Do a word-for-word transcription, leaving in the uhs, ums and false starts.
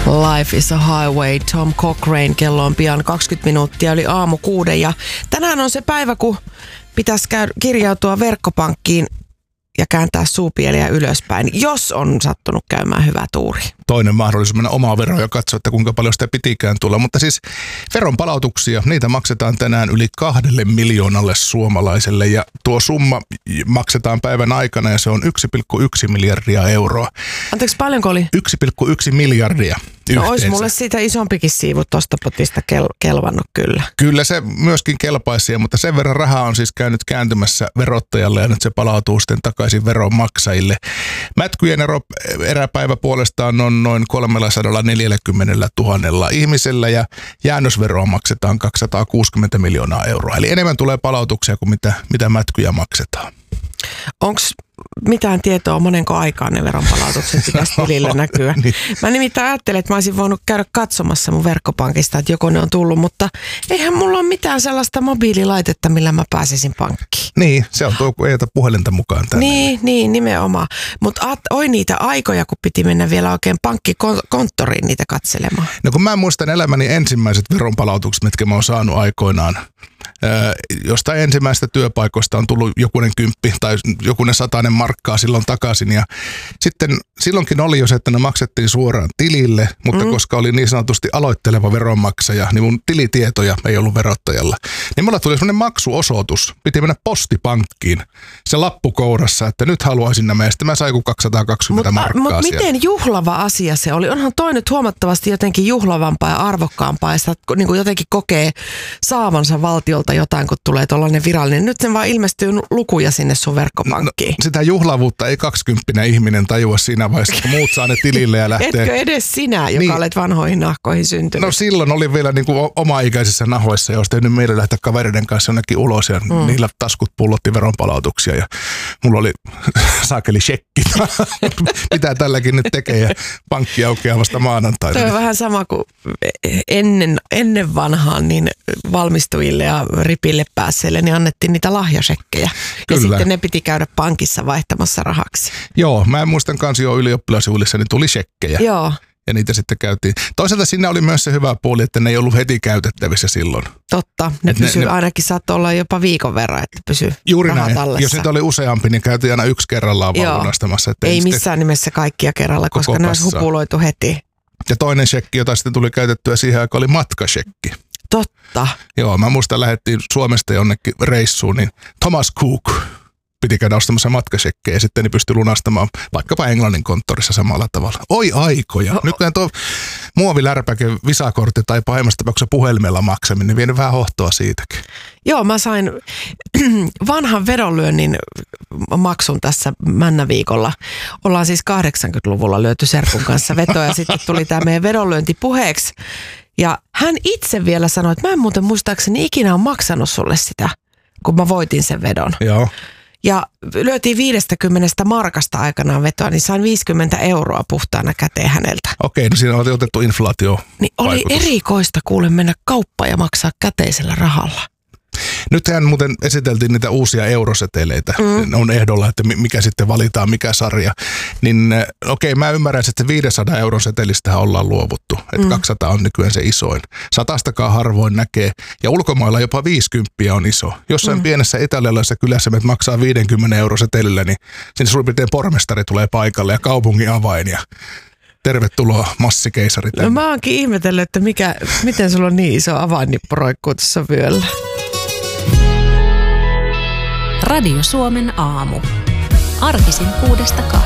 Life is a Highway, Tom Cochrane. Kello on pian kaksikymmentä minuuttia yli aamu kuuden ja tänään on se päivä, kun pitäisi käy, kirjautua verkkopankkiin ja kääntää suupieliä ylöspäin, jos on sattunut käymään hyvä tuuri. Toinen mahdollisuus mennä omaa veroa ja katsoa, että kuinka paljon sitä pitikään tulla. Mutta siis veronpalautuksia, niitä maksetaan tänään yli kahdelle miljoonalle suomalaiselle ja tuo summa maksetaan päivän aikana ja se on yksi pilkku yksi miljardia euroa. Anteeksi, paljonko oli? yksi pilkku yksi miljardia yhteensä. No olisi mulle siitä isompikin siivu tuosta potista kel- kelvannut kyllä. Kyllä se myöskin kelpaisi, mutta sen verran rahaa on siis käynyt kääntymässä verottajalle ja nyt se palautuu sitten takaisin veronmaksajille. Mätkyjen ero, eräpäivä puolestaan on noin kolmesataaneljäkymmentätuhatta ihmisellä ja jäännösveroa maksetaan kaksisataakuusikymmentä miljoonaa euroa. Eli enemmän tulee palautuksia kuin mitä, mitä mätkyjä maksetaan. Onko mitään tietoa, monenko aikaan ne veronpalautukset pitäisi tilillä näkyä? Niin. Mä nimittäin ajattelin, että mä olisin voinut käydä katsomassa mun verkkopankista, että joko ne on tullut, mutta eihän mulla ole mitään sellaista mobiililaitetta, millä mä pääsisin pankkiin. Niin, se on tuo, kun ei ota puhelinta mukaan tänne. Niin, niin nimenomaan. Mutta oi niitä aikoja, kun piti mennä vielä oikein pankkikonttoriin niitä katselemaan. No kun mä muistan elämäni ensimmäiset veronpalautukset, mitkä mä oon saanut aikoinaan. Ää, jostain ensimmäistä työpaikoista on tullut jokunen kymppi tai jokunen satainen markkaa silloin takaisin. Ja sitten silloinkin oli jo se, että ne maksettiin suoraan tilille, mutta mm. koska oli niin sanotusti aloitteleva veronmaksaja, niin mun tilitietoja ei ollut verottajalla. Niin mulla tuli semmoinen maksuosoitus. Piti mennä postipankkiin se lappu kourassa, että nyt haluaisin nämä. Ja sitten mä sain kuin kaksisataakaksikymmentä Mut, markkaa Mutta siellä. miten juhlava asia se oli? Onhan toi nyt huomattavasti jotenkin juhlavampaa ja arvokkaampaa ja sitä niin kuin jotenkin kokee saavansa valtiolta jotain, kun tulee tuollainen virallinen. Nyt sen vaan ilmestyy lukuja sinne sun verkkopankkiin. No, sitä juhlavuutta ei kaksikymppinen ihminen tajua siinä vaiheessa, kun muut saa ne tilille ja lähtee. Etkö edes sinä, joka niin. olet vanhoihin nahkoihin syntynyt? No silloin oli vielä niin kuin oma-ikäisissä nahoissa ja olisi tehnyt meille lähteä kavereiden kanssa jonnekin ulos ja mm. niillä taskut pullotti veronpalautuksia ja mulla oli saakeli shekki. Mitä tälläkin nyt tekee ja pankki aukeaa vasta maanantaina. Tuo on vähän sama kuin ennen, ennen vanhaan niin valmistujille ja ripille päässeille niin annettiin niitä lahjasekkejä. Ja Kyllä. sitten ne piti käydä pankissa vaihtamassa rahaksi. Joo, mä en muistan kanssa jo ylioppilasjuhlissa, niin tuli shekkejä. Joo. Ja niitä sitten käytiin. Toisaalta siinä oli myös se hyvä puoli, että ne ei ollut heti käytettävissä silloin. Totta, ne Et pysyy ne, ne, ainakin saattoi olla jopa viikon verran, että pysyy juuri rahat näin. tallessa. Jos niitä oli useampi, niin käytiin aina yksi kerrallaan vaan lunastamassa. Ei missään nimessä kaikkia kerralla, koska ne olisi hupuloitu heti. Ja toinen shekki, jota sitten tuli käytettyä siihen aikaan, oli matkashekki. Totta. Joo, mä muistan, lähdettiin Suomesta jonnekin reissuun, niin Thomas Cook piti käydä ostamassa matkasekkejä ja sitten ne pystyi lunastamaan vaikkapa Englannin konttorissa samalla tavalla. Oi aikoja. No. Nykyään tuo muovilärpäke, visakortti tai pahimmassa tapauksessa puhelimella maksaminen, niin vienyt vähän hohtoa siitäkin. Joo, mä sain vanhan vedonlyönnin maksun tässä männäviikolla. Ollaan siis kahdeksankymmentäluvulla lyöty serkun kanssa vetoa ja sitten tuli tämä meidän vedonlyönti puheeksi. Ja hän itse vielä sanoi, että mä en muuten muistaakseni ikinä ole maksanut sulle sitä, kun mä voitin sen vedon. Joo. Ja lyötiin viidestäkymmenestä markasta aikanaan vetoa, niin sain viisikymmentä euroa puhtaana käteen häneltä. Okei, no siinä oli otettu inflaatio. Niin oli erikoista kuule mennä kauppaan ja maksaa käteisellä rahalla. Nythän muuten esiteltiin niitä uusia euroseteleitä. Mm. Ne on ehdolla, että mikä sitten valitaan, mikä sarja. Niin okei, mä ymmärrän, että viisisataa euron setelistähän ollaan luovuttu. Että mm. kaksisataa on nykyään se isoin. Satastakaan harvoin näkee. Ja ulkomailla jopa viisikymmentä on iso. Jossain mm. pienessä italialaisessa kylässä me maksaa viisikymmentä euro setelillä, niin sinne suurin piirtein pormestari tulee paikalle ja kaupungin avain ja tervetuloa massikeisari tänne. No mä oonkin ihmetellyt, että mikä, miten sulla on niin iso avainnippu roikkuu tuossa vyöllä. Radio Suomen aamu. Arkisin kuudesta